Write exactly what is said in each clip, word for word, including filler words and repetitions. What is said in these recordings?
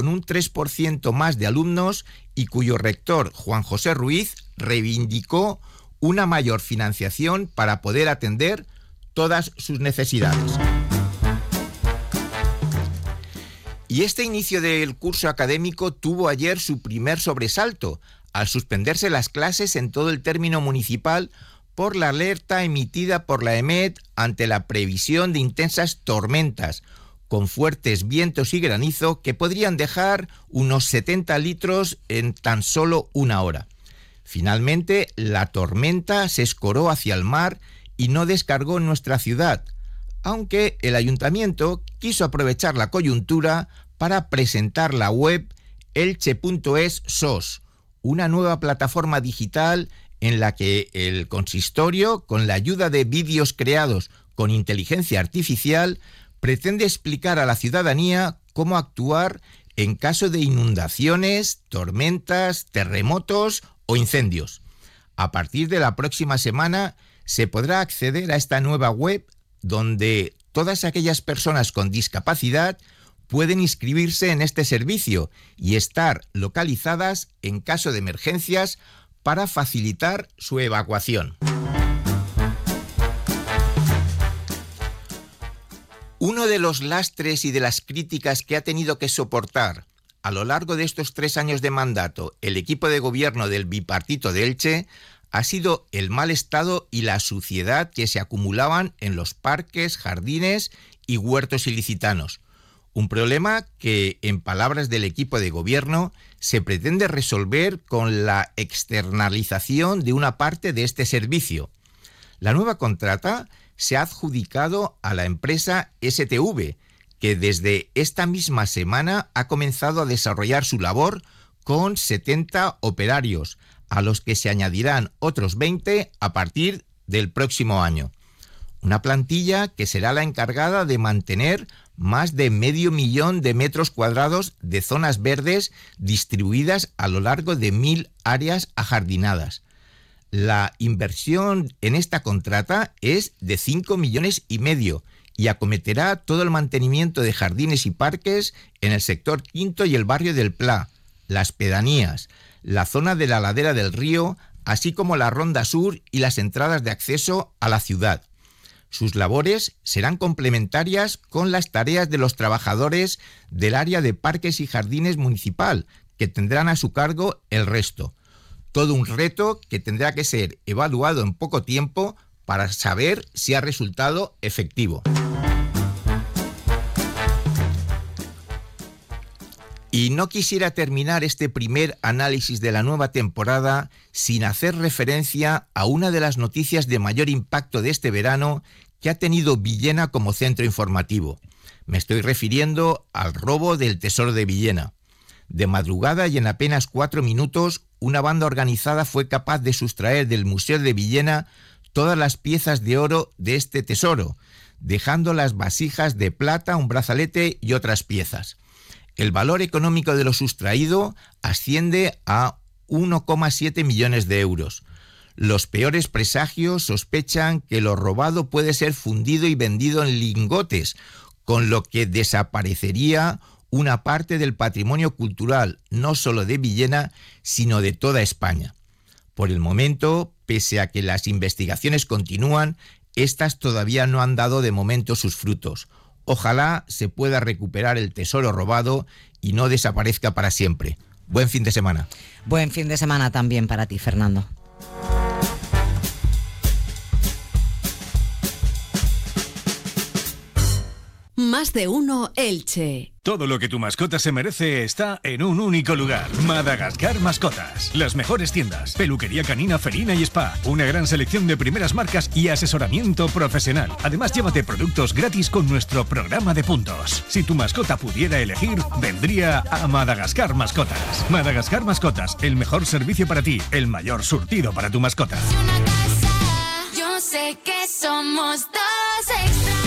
un tres por ciento más de alumnos y cuyo rector, Juan José Ruiz, reivindicó una mayor financiación para poder atender todas sus necesidades. Y este inicio del curso académico tuvo ayer su primer sobresalto, al suspenderse las clases en todo el término municipal por la alerta emitida por la E M E T ante la previsión de intensas tormentas, con fuertes vientos y granizo que podrían dejar unos setenta litros en tan solo una hora. Finalmente, la tormenta se escoró hacia el mar y no descargó en nuestra ciudad, aunque el ayuntamiento quiso aprovechar la coyuntura para presentar la web elche punto es sos, una nueva plataforma digital en la que el consistorio, con la ayuda de vídeos creados con inteligencia artificial, pretende explicar a la ciudadanía cómo actuar en caso de inundaciones, tormentas, terremotos o incendios. A partir de la próxima semana se podrá acceder a esta nueva web donde todas aquellas personas con discapacidad pueden inscribirse en este servicio y estar localizadas en caso de emergencias para facilitar su evacuación. Uno de los lastres y de las críticas que ha tenido que soportar a lo largo de estos tres años de mandato el equipo de gobierno del bipartito de Elche ha sido el mal estado y la suciedad que se acumulaban en los parques, jardines y huertos ilicitanos. Un problema que, en palabras del equipo de gobierno, se pretende resolver con la externalización de una parte de este servicio. La nueva contrata se ha adjudicado a la empresa ese te ve, que desde esta misma semana ha comenzado a desarrollar su labor con setenta operarios, a los que se añadirán otros veinte a partir del próximo año. Una plantilla que será la encargada de mantener más de medio millón de metros cuadrados de zonas verdes distribuidas a lo largo de mil áreas ajardinadas. La inversión en esta contrata es de cinco millones y medio y acometerá todo el mantenimiento de jardines y parques en el sector quinto y el barrio del Pla, las pedanías, la zona de la ladera del río, así como la ronda sur y las entradas de acceso a la ciudad. Sus labores serán complementarias con las tareas de los trabajadores del área de parques y jardines municipal, que tendrán a su cargo el resto. Todo un reto que tendrá que ser evaluado en poco tiempo para saber si ha resultado efectivo. Y no quisiera terminar este primer análisis de la nueva temporada sin hacer referencia a una de las noticias de mayor impacto de este verano que ha tenido Villena como centro informativo. Me estoy refiriendo al robo del Tesoro de Villena. De madrugada y en apenas cuatro minutos, una banda organizada fue capaz de sustraer del Museo de Villena todas las piezas de oro de este tesoro, dejando las vasijas de plata, un brazalete y otras piezas. El valor económico de lo sustraído asciende a uno coma siete millones de euros. Los peores presagios sospechan que lo robado puede ser fundido y vendido en lingotes, con lo que desaparecería una parte del patrimonio cultural, no solo de Villena, sino de toda España. Por el momento, pese a que las investigaciones continúan, estas todavía no han dado de momento sus frutos. Ojalá se pueda recuperar el tesoro robado y no desaparezca para siempre. Buen fin de semana. Buen fin de semana también para ti, Fernando. Más de uno Elche. Todo lo que tu mascota se merece está en un único lugar. Madagascar Mascotas. Las mejores tiendas, peluquería canina, felina y spa. Una gran selección de primeras marcas y asesoramiento profesional. Además, llévate productos gratis con nuestro programa de puntos. Si tu mascota pudiera elegir, vendría a Madagascar Mascotas. Madagascar Mascotas, el mejor servicio para ti, el mayor surtido para tu mascota. Yo sé que somos dos extraños.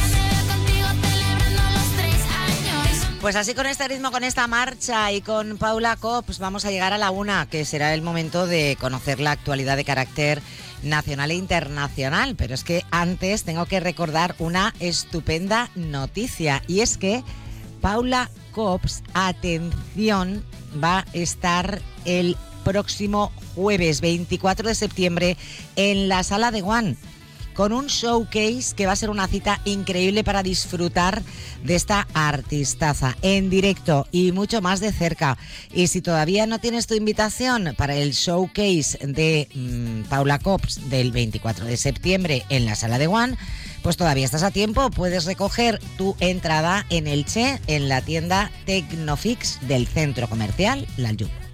Pues así, con este ritmo, con esta marcha y con Paula Cops, vamos a llegar a la una, que será el momento de conocer la actualidad de carácter nacional e internacional. Pero es que antes tengo que recordar una estupenda noticia, y es que Paula Cops, atención, va a estar el próximo jueves veinticuatro de septiembre en la Sala de One, con un showcase que va a ser una cita increíble para disfrutar de esta artistaza en directo y mucho más de cerca. Y si todavía no tienes tu invitación para el showcase de mmm, Paula Cops del veinticuatro de septiembre en la Sala de One, pues todavía estás a tiempo. Puedes recoger tu entrada en Elche, en la tienda Tecnofix del Centro Comercial La Llum.